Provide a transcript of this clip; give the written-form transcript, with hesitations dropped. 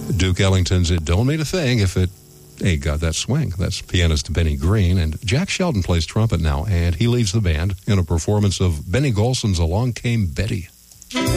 Duke Ellington's It Don't Mean a Thing If It Ain't Got That Swing. That's pianist Benny Green, and Jack Sheldon plays trumpet now, and he leads the band in a performance of Benny Golson's Along Came Betty.